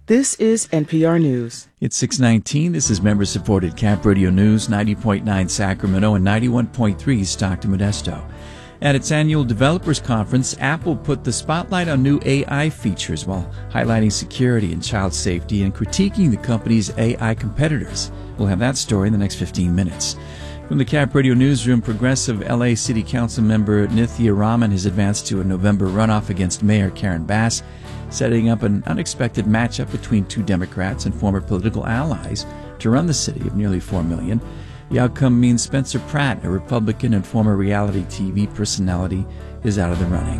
This is NPR News. It's 6:19. This is member-supported Cap Radio News, 90.9 Sacramento and 91.3 Stockton Modesto. At its annual developers conference, Apple put the spotlight on new AI features while highlighting security and child safety and critiquing the company's AI competitors. We'll have that story in the next 15 minutes. From the Cap Radio Newsroom, progressive LA City Council member Nithya Raman has advanced to a November runoff against Mayor Karen Bass, setting up an unexpected matchup between two Democrats and former political allies to run the city of nearly 4 million. The outcome means Spencer Pratt, a Republican and former reality TV personality, is out of the running.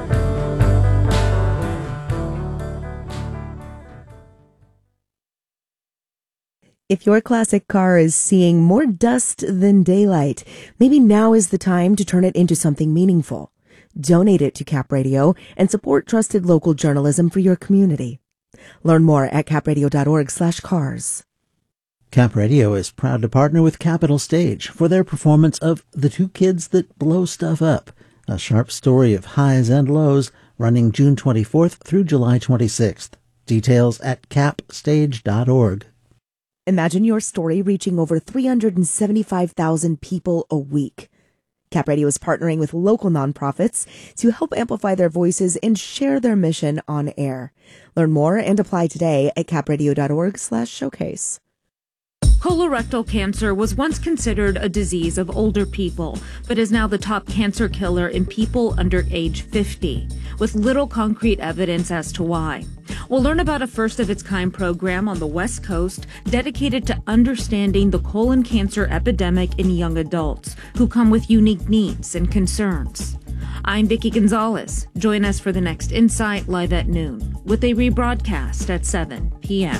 If your classic car is seeing more dust than daylight, maybe now is the time to turn it into something meaningful. Donate it to Cap Radio and support trusted local journalism for your community. Learn more at capradio.org/cars. Cap Radio is proud to partner with Capitol Stage for their performance of The Two Kids That Blow Stuff Up, a sharp story of highs and lows running June 24th through July 26th. Details at capstage.org. Imagine your story reaching over 375,000 people a week. Cap Radio is partnering with local nonprofits to help amplify their voices and share their mission on air. Learn more and apply today at capradio.org/showcase. Colorectal cancer was once considered a disease of older people, but is now the top cancer killer in people under age 50, with little concrete evidence as to why. We'll learn about a first-of-its-kind program on the West Coast dedicated to understanding the colon cancer epidemic in young adults who come with unique needs and concerns. I'm Vicki Gonzalez. Join us for the next Insight live at noon, with a rebroadcast at 7 p.m.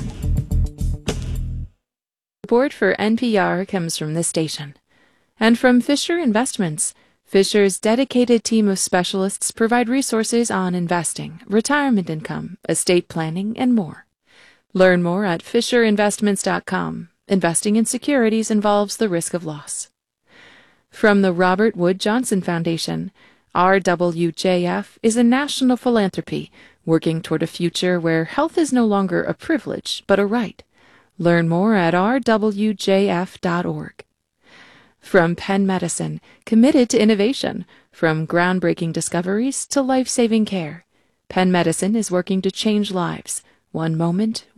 Support for NPR comes from this station and from Fisher Investments. Fisher's dedicated team of specialists provide resources on investing, retirement income, estate planning, and more. Learn more at FisherInvestments.com. Investing in securities involves the risk of loss. From the Robert Wood Johnson Foundation, RWJF is a national philanthropy working toward a future where health is no longer a privilege but a right. Learn more at rwjf.org. From Penn Medicine, committed to innovation, from groundbreaking discoveries to life-saving care, Penn Medicine is working to change lives, one moment,